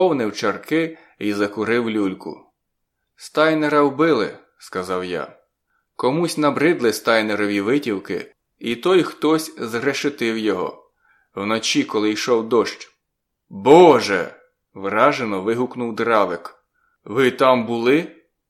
наповнив чарки і закурив люльку. «Стайнера вбили», – сказав я. Комусь набридли Стайнерові витівки, і той хтось зрешетив його. Вночі, коли йшов дощ. «Боже!» – вражено вигукнув Дравик. «Ви там були?»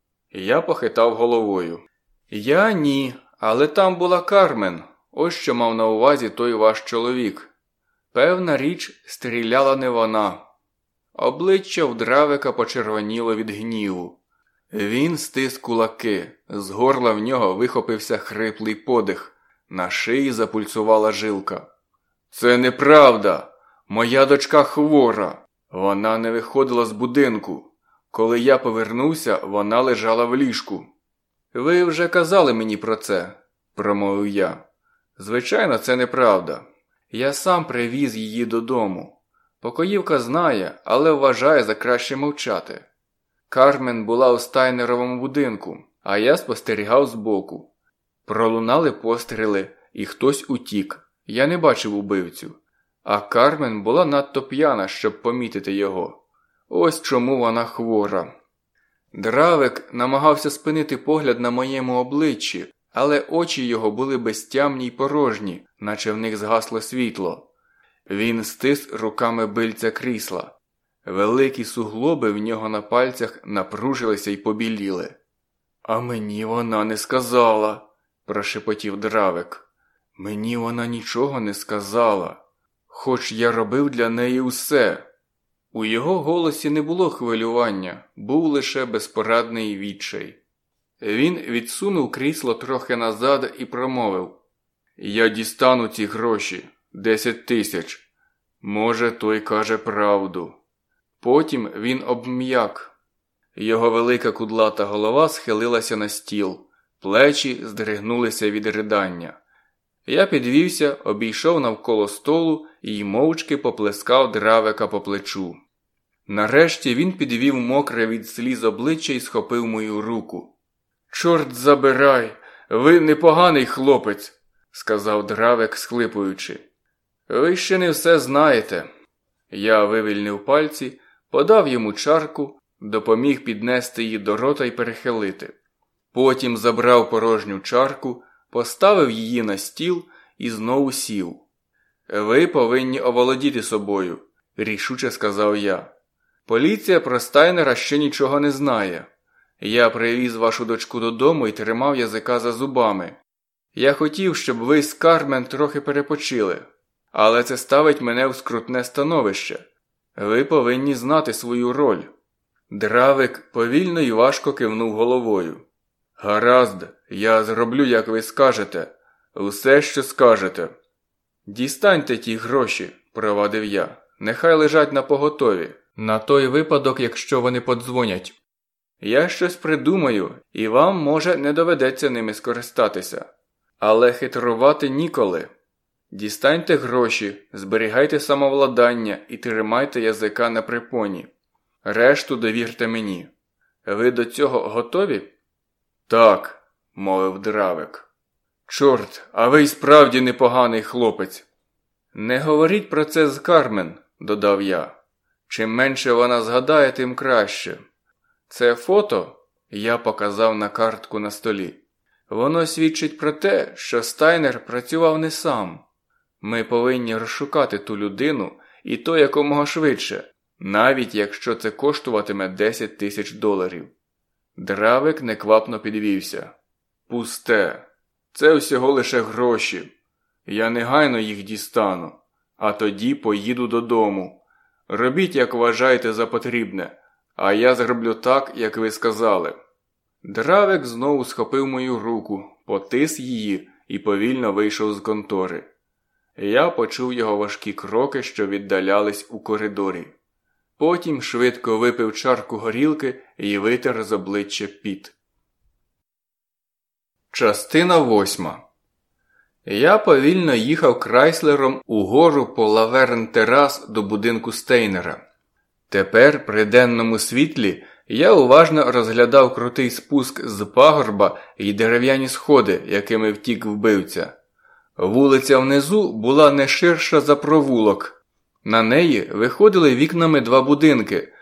Я похитав головою. «Я ні, але там була Кармен. Ось що мав на увазі той ваш чоловік. Певна річ, стріляла не вона». Обличчя в Дравика почервоніло від гніву. Він стис кулаки, з горла в нього вихопився хриплий подих, на шиї запульсувала жилка. «Це неправда! Моя дочка хвора! Вона не виходила з будинку. Коли я повернувся, вона лежала в ліжку». «Ви вже казали мені про це», – промовив я. «Звичайно, це неправда. Я сам привіз її додому. Покоївка знає, але вважає за краще мовчати. Кармен була у Стайнеровому будинку, а я спостерігав збоку. Пролунали постріли, і хтось утік. Я не бачив убивцю. А Кармен була надто п'яна, щоб помітити його. Ось чому вона хвора». Дравик намагався спинити погляд на моєму обличчі, але очі його були безтямні й порожні, наче в них згасло світло. Він стис руками бильця крісла. Великі суглоби в нього на пальцях напружилися й побіліли. «А мені вона не сказала», – прошепотів Дравик. «Мені вона нічого не сказала, хоч я робив для неї усе». У його голосі не було хвилювання, був лише безпорадний відчай. Він відсунув крісло трохи назад і промовив. «Я дістану ці гроші, 10 тисяч. Може, той каже правду». Потім він обм'як. Його велика кудлата голова схилилася на стіл, плечі здригнулися від ридання. Я підвівся, обійшов навколо столу і мовчки поплескав Дравика по плечу. Нарешті він підвів мокре від сліз обличчя і схопив мою руку. «Чорт забирай! Ви непоганий хлопець!» – сказав Дравик, схлипуючи. «Ви ще не все знаєте». Я вивільнив пальці, подав йому чарку, допоміг піднести її до рота і перехилити. Потім забрав порожню чарку, поставив її на стіл і знову сів. «Ви повинні оволодіти собою», – рішуче сказав я. «Поліція про Стайнера ще нічого не знає. Я привіз вашу дочку додому і тримав язика за зубами. Я хотів, щоб ви з Кармен трохи перепочили, але це ставить мене в скрутне становище. Ви повинні знати свою роль». Дравик повільно і важко кивнув головою. «Гаразд, я зроблю, як ви скажете. Усе, що скажете». «Дістаньте ті гроші», – провадив я. «Нехай лежать напоготові, на той випадок, якщо вони подзвонять. Я щось придумаю, і вам, може, не доведеться ними скористатися. Але хитрувати ніколи. Дістаньте гроші, зберігайте самовладання і тримайте язика на припоні. Решту довірте мені. Ви до цього готові?» «Так», – мовив Дравик. «Чорт, а ви й справді непоганий хлопець». «Не говоріть про це з Кармен», – додав я. «Чим менше вона згадає, тим краще. Це фото», – я показав на картку на столі. «Воно свідчить про те, що Стайнер працював не сам. Ми повинні розшукати ту людину, і то якомога швидше, навіть якщо це коштуватиме 10 тисяч доларів». Дравик неквапно підвівся. «Пусте. Це всього лише гроші. Я негайно їх дістану, а тоді поїду додому. Робіть, як вважаєте за потрібне, а я зроблю так, як ви сказали». Дравик знову схопив мою руку, потис її і повільно вийшов з контори. Я почув його важкі кроки, що віддалялись у коридорі. Потім швидко випив чарку горілки і витер з обличчя піт. Частина 8. Я повільно їхав Крайслером угору по Лаверн-терас до будинку Стейнера. Тепер при денному світлі я уважно розглядав крутий спуск з пагорба і дерев'яні сходи, якими втік вбивця. Вулиця внизу була не ширша за провулок. На неї виходили вікнами два будинки,